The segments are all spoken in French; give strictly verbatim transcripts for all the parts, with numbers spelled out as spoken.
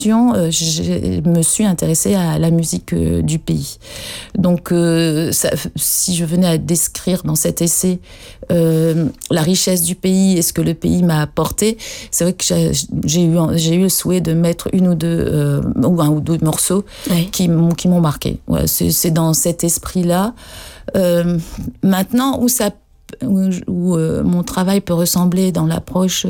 Euh, je me suis intéressée à la musique euh, du pays. Donc, euh, ça, si je venais à décrire dans cet essai euh, la richesse du pays et ce que le pays m'a apporté, c'est vrai que j'ai, j'ai, eu, j'ai eu le souhait de mettre une ou deux, euh, ou un ou deux morceaux oui. qui, m'ont, qui m'ont marqué. Ouais, c'est, c'est dans cet esprit-là. Euh, maintenant, où ça où, où euh, mon travail peut ressembler dans l'approche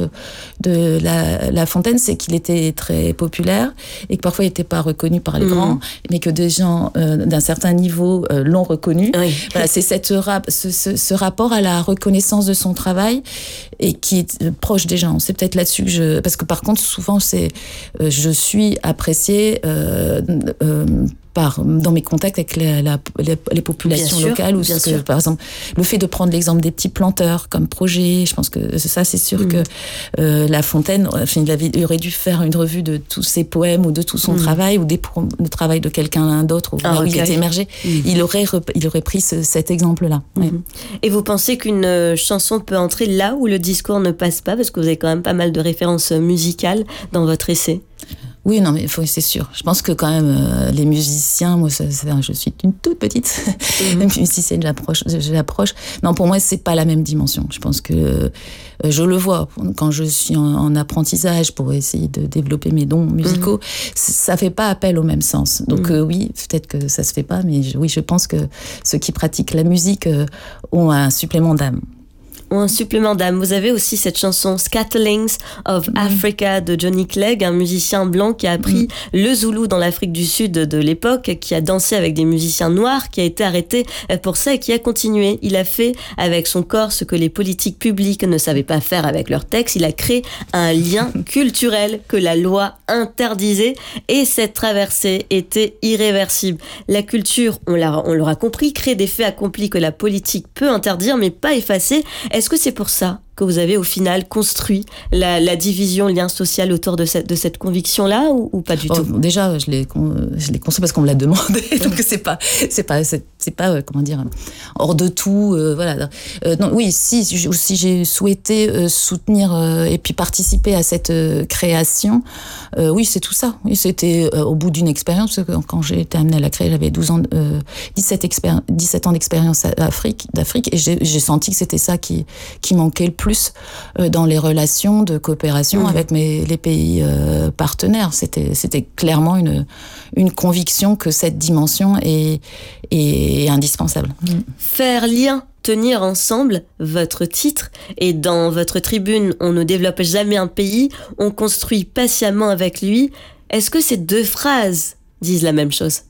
de la, la Fontaine, c'est qu'il était très populaire et que parfois il n'était pas reconnu par les mmh. grands, mais que des gens euh, d'un certain niveau euh, l'ont reconnu. Oui. Voilà, c'est cette rap, ce, ce, ce rapport à la reconnaissance de son travail et qui est proche des gens. C'est peut-être là-dessus que je... Parce que par contre, souvent, c'est, euh, je suis appréciée... Euh, euh, Par, dans mes contacts avec la, la, les, les populations bien locales, sûr, ou ce que, par exemple, le fait de prendre l'exemple des petits planteurs comme projet, je pense que ça, c'est sûr mmh. que euh, La Fontaine, enfin, il, avait, il aurait dû faire une revue de tous ses poèmes ou de tout son mmh. travail, ou des, le travail de quelqu'un d'autre, ah, là où okay. il était émergé. Mmh. Il, aurait, il aurait pris ce, cet exemple-là. Mmh. Ouais. Et vous pensez qu'une chanson peut entrer là où le discours ne passe pas, parce que vous avez quand même pas mal de références musicales dans votre essai? Oui, non, mais faut, c'est sûr. Je pense que quand même, euh, les musiciens, moi, ça, ça, je suis une toute petite mm-hmm. musicienne, j'approche, j'approche. Non, pour moi, c'est pas la même dimension. Je pense que euh, je le vois quand je suis en, en apprentissage pour essayer de développer mes dons musicaux. Mm-hmm. Ça fait pas appel au même sens. Donc mm-hmm. euh, oui, peut-être que ça se fait pas, mais je, oui, je pense que ceux qui pratiquent la musique euh, ont un supplément d'âme. Un supplément d'âme. Vous avez aussi cette chanson Scatterlings of mmh. Africa de Johnny Clegg, un musicien blanc qui a appris mmh. le zoulou dans l'Afrique du Sud de l'époque, qui a dansé avec des musiciens noirs, qui a été arrêté pour ça et qui a continué. Il a fait avec son corps ce que les politiques publiques ne savaient pas faire avec leurs textes. Il a créé un lien culturel que la loi interdisait et cette traversée était irréversible. La culture, on, l'a, on l'aura compris, crée des faits accomplis que la politique peut interdire mais pas effacer. Est-ce que c'est pour ça que vous avez au final construit la, la division, le lien social autour de cette, de cette conviction-là ou, ou pas du oh, tout? Déjà, je l'ai, je l'ai construit parce qu'on me l'a demandé, donc c'est pas, c'est pas, c'est, c'est pas, euh, comment dire, hors de tout, euh, voilà. Euh, non, oui, si, si j'ai souhaité euh, soutenir euh, et puis participer à cette euh, création, euh, oui, c'est tout ça. Oui, c'était euh, au bout d'une expérience, parce que quand j'ai été amenée à la créer, j'avais douze ans, euh, dix-sept, expéri- dix-sept ans d'expérience d'Afrique, d'Afrique, et j'ai, j'ai senti que c'était ça qui, qui manquait le plus dans les relations de coopération mmh. avec mes, les pays euh, partenaires. C'était, c'était clairement une, une conviction que cette dimension est, est indispensable. Mmh. Faire lien, tenir ensemble, votre titre, et dans votre tribune, on ne développe jamais un pays, on construit patiemment avec lui. Est-ce que ces deux phrases disent la même chose?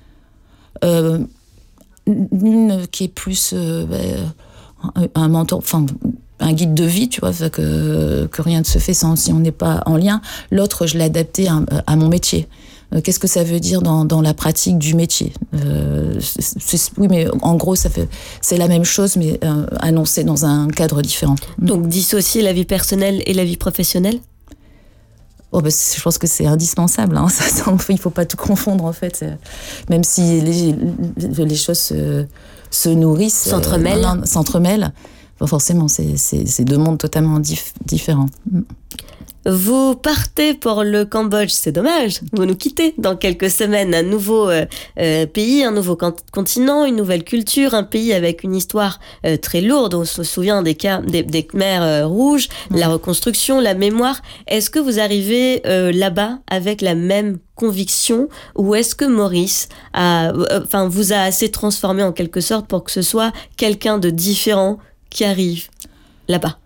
euh, Une qui est plus euh, un, un mentor, enfin un guide de vie, tu vois, que, que rien ne se fait sans, si on n'est pas en lien. L'autre, je l'ai adapté à, à mon métier. Euh, qu'est-ce que ça veut dire dans, dans la pratique du métier? euh, c'est, c'est, Oui, mais en gros, ça fait, c'est la même chose, mais euh, annoncé dans un cadre différent. Donc, dissocier la vie personnelle et la vie professionnelle? Oh ben, je pense que c'est indispensable. Hein. Ça, ça, il ne faut pas tout confondre, en fait. Même si les, les choses se, se nourrissent... S'entremêlent. Euh, non, non, s'entremêlent. Forcément, c'est, c'est, c'est deux mondes totalement dif- différents. Vous partez pour le Cambodge, c'est dommage. Vous nous quittez dans quelques semaines. Un nouveau euh, euh, pays, un nouveau continent, une nouvelle culture, un pays avec une histoire euh, très lourde. On se souvient des, cas, des, des Khmers euh, rouges, mmh. la reconstruction, la mémoire. Est-ce que vous arrivez euh, là-bas avec la même conviction, ou est-ce que Maurice a, euh, enfin, vous a assez transformé en quelque sorte pour que ce soit quelqu'un de différent qui arrive là-bas?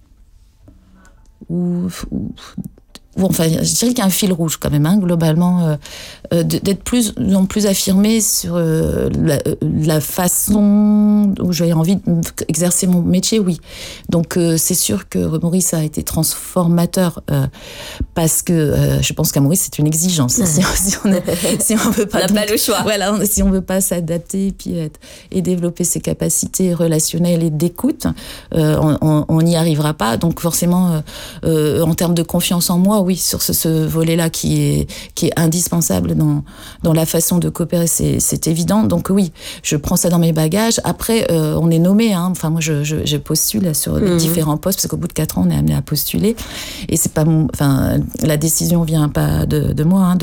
Ou, ou, ou enfin, je dirais qu'il y a un fil rouge quand même, hein, globalement, euh, euh, d'être plus en plus affirmé sur euh, la, la façon où j'ai envie d'exercer mon métier, oui. Donc euh, c'est sûr que Maurice a été transformateur euh, parce que euh, je pense qu'à Maurice c'est une exigence. Mmh. Si, si on est, si on veut pas, on n'a pas le choix. Voilà, si on veut pas s'adapter et puis être, et développer ses capacités relationnelles et d'écoute, euh, on, on n'y arrivera pas. Donc forcément, euh, euh, en termes de confiance en moi, oui, sur ce, ce volet-là qui est qui est indispensable dans dans, dans la façon de coopérer, c'est, c'est évident. Donc oui, je prends ça dans mes bagages. Après, euh, on est nommé, hein. Enfin, moi, je, je, je postule sur mmh. différents postes, parce qu'au bout de quatre ans, on est amené à postuler. Et c'est pas mon, enfin, la décision vient pas de, de moi, hein,